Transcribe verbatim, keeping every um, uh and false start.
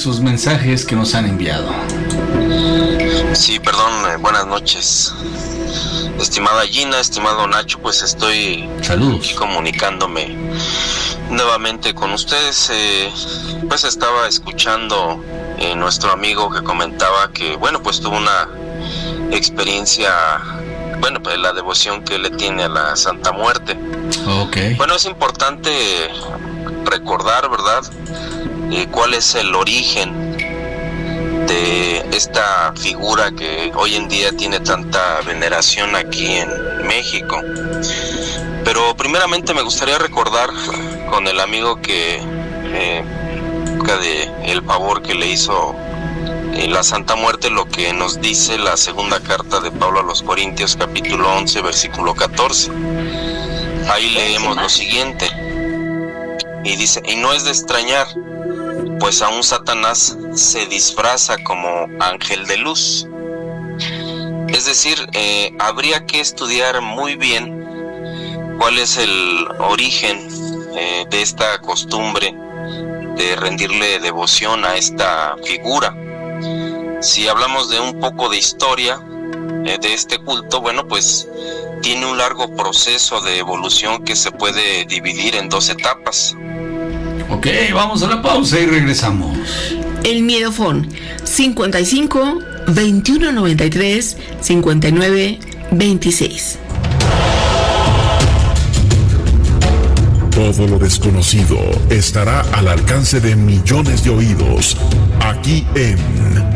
sus mensajes que nos han enviado. Sí, perdón, eh, buenas noches. Estimada Gina, estimado Nacho, pues estoy Saludos. aquí comunicándome nuevamente con ustedes. Eh, pues estaba escuchando eh, nuestro amigo que comentaba que, bueno, pues tuvo una experiencia, bueno, pues la devoción que él le tiene a la Santa Muerte. Ok. Bueno, es importante recordar, ¿verdad?, eh, cuál es el origen de esta figura que hoy en día tiene tanta veneración aquí en México. Pero primeramente me gustaría recordar con el amigo que eh, de el favor que le hizo eh, la Santa Muerte, lo que nos dice la segunda carta de Pablo a los Corintios, capítulo once, versículo catorce. Ahí leemos lo siguiente, y dice: y no es de extrañar, pues aún Satanás se disfraza como ángel de luz. Es decir, eh, habría que estudiar muy bien cuál es el origen eh, de esta costumbre de rendirle devoción a esta figura. Si hablamos de un poco de historia eh, de este culto, bueno, pues tiene un largo proceso de evolución que se puede dividir en dos etapas. Ok, vamos a la pausa y regresamos. El Miedofón, cincuenta y cinco, veintiuno noventa y tres, cincuenta y nueve, veintiséis. Todo lo desconocido estará al alcance de millones de oídos, aquí en